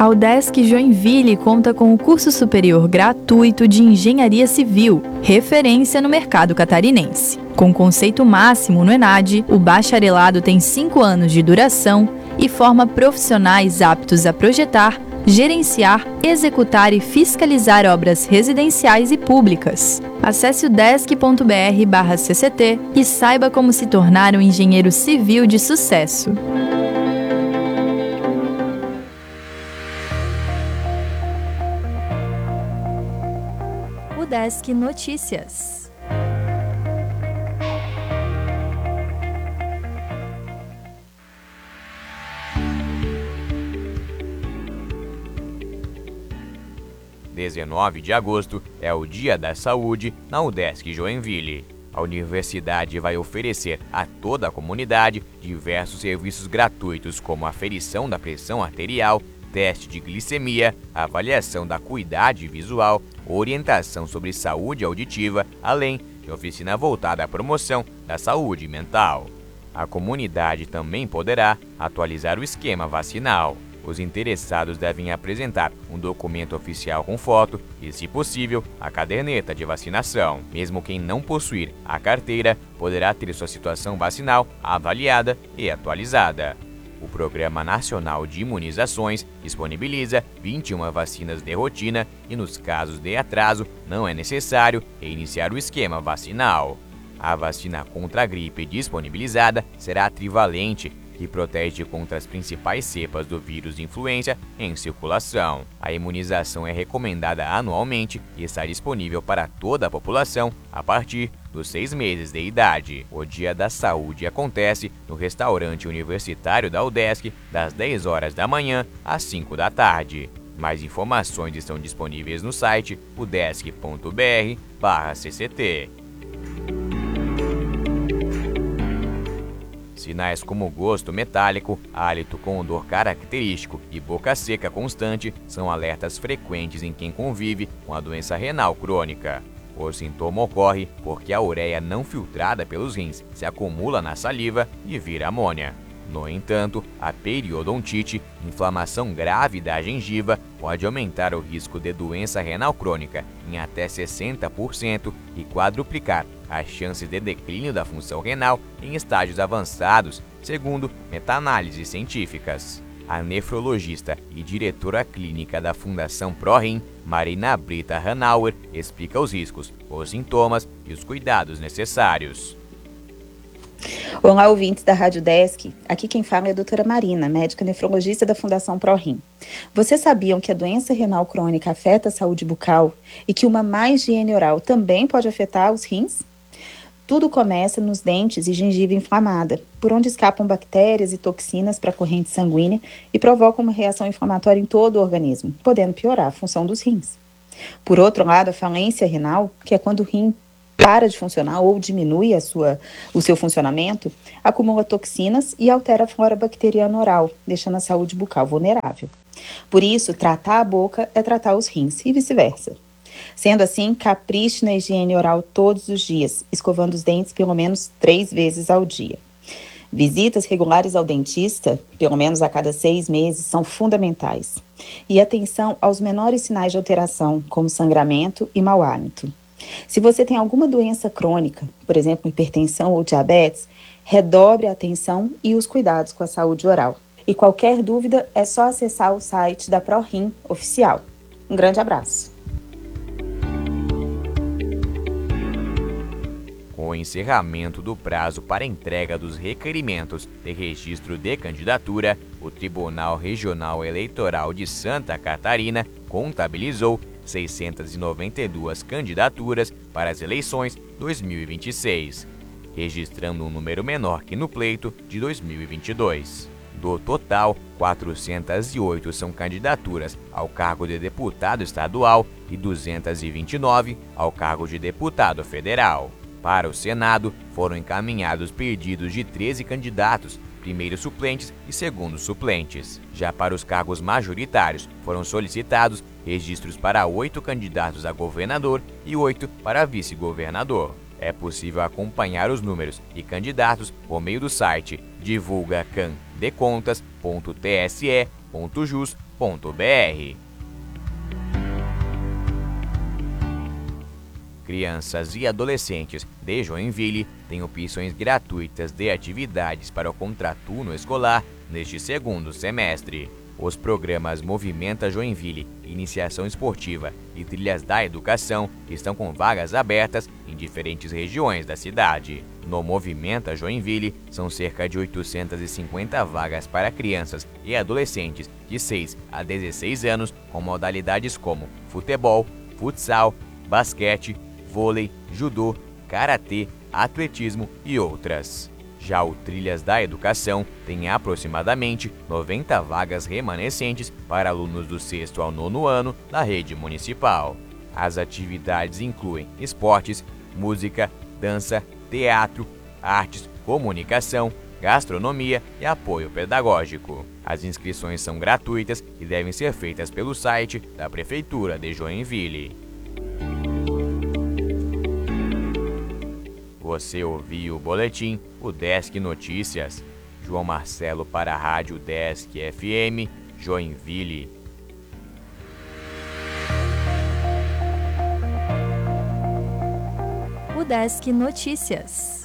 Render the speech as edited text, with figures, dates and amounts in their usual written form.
A UDESC Joinville conta com o curso superior gratuito de Engenharia Civil, referência no mercado catarinense. Com conceito máximo no ENAD, o bacharelado tem 5 anos de duração e forma profissionais aptos a projetar, gerenciar, executar e fiscalizar obras residenciais e públicas. Acesse udesc.br/cct e saiba como se tornar um engenheiro civil de sucesso. UDESC Notícias. Dia 19 de agosto é o Dia da Saúde na UDESC Joinville. A universidade vai oferecer a toda a comunidade diversos serviços gratuitos como aferição da pressão arterial, teste de glicemia, avaliação da acuidade visual, orientação sobre saúde auditiva, além de oficina voltada à promoção da saúde mental. A comunidade também poderá atualizar o esquema vacinal. Os interessados devem apresentar um documento oficial com foto e, se possível, a caderneta de vacinação. Mesmo quem não possuir a carteira poderá ter sua situação vacinal avaliada e atualizada. O Programa Nacional de Imunizações disponibiliza 21 vacinas de rotina e, nos casos de atraso, não é necessário reiniciar o esquema vacinal. A vacina contra a gripe disponibilizada será a trivalente, que protege contra as principais cepas do vírus de influenza em circulação. A imunização é recomendada anualmente e está disponível para toda a população a partir dos 6 meses de idade. O Dia da Saúde acontece no restaurante universitário da UDESC, das 10 horas da manhã às 5 da tarde. Mais informações estão disponíveis no site udesc.br/cct. Sinais como gosto metálico, hálito com odor característico e boca seca constante são alertas frequentes em quem convive com a doença renal crônica. O sintoma ocorre porque a ureia não filtrada pelos rins se acumula na saliva e vira amônia. No entanto, a periodontite, inflamação grave da gengiva, pode aumentar o risco de doença renal crônica em até 60% e quadruplicar as chances de declínio da função renal em estágios avançados, segundo meta-análises científicas. A nefrologista e diretora clínica da Fundação ProRim, Marina Brita Hanauer, explica os riscos, os sintomas e os cuidados necessários. Olá, ouvintes da Rádio UDESC. Aqui quem fala é a doutora Marina, médica nefrologista da Fundação ProRim. Vocês sabiam que a doença renal crônica afeta a saúde bucal e que uma má higiene oral também pode afetar os rins? Tudo começa nos dentes e gengiva inflamada, por onde escapam bactérias e toxinas para a corrente sanguínea e provocam uma reação inflamatória em todo o organismo, podendo piorar a função dos rins. Por outro lado, a falência renal, que é quando o rim para de funcionar ou diminui o seu funcionamento, acumula toxinas e altera a flora bacteriana oral, deixando a saúde bucal vulnerável. Por isso, tratar a boca é tratar os rins e vice-versa. Sendo assim, capriche na higiene oral todos os dias, escovando os dentes pelo menos 3 vezes ao dia. Visitas regulares ao dentista, pelo menos a cada 6 meses, são fundamentais. E atenção aos menores sinais de alteração, como sangramento e mau hálito. Se você tem alguma doença crônica, por exemplo, hipertensão ou diabetes, redobre a atenção e os cuidados com a saúde oral. E qualquer dúvida é só acessar o site da ProRim oficial. Um grande abraço. Com o encerramento do prazo para entrega dos requerimentos de registro de candidatura, o Tribunal Regional Eleitoral de Santa Catarina contabilizou 692 candidaturas para as eleições 2026, registrando um número menor que no pleito de 2022. Do total, 408 são candidaturas ao cargo de deputado estadual e 229 ao cargo de deputado federal. Para o Senado, foram encaminhados pedidos de 13 candidatos, primeiros suplentes e segundos suplentes. Já para os cargos majoritários, foram solicitados registros para 8 candidatos a governador e 8 para vice-governador. é possível acompanhar os números e candidatos por meio do site divulgacandecontas.tse.jus.br. Crianças e adolescentes de Joinville têm opções gratuitas de atividades para o contraturno escolar neste segundo semestre. Os programas Movimenta Joinville, Iniciação Esportiva e Trilhas da Educação estão com vagas abertas em diferentes regiões da cidade. No Movimenta Joinville, são cerca de 850 vagas para crianças e adolescentes de 6 a 16 anos com modalidades como futebol, futsal, basquete, vôlei, judô, karatê, atletismo e outras. Já o Trilhas da Educação tem aproximadamente 90 vagas remanescentes para alunos do 6º ao 9º ano da rede municipal. As atividades incluem esportes, música, dança, teatro, artes, comunicação, gastronomia e apoio pedagógico. As inscrições são gratuitas e devem ser feitas pelo site da Prefeitura de Joinville. Você ouviu o boletim, o Desk Notícias. João Marcelo para a Rádio Desk FM, Joinville. O Desk Notícias.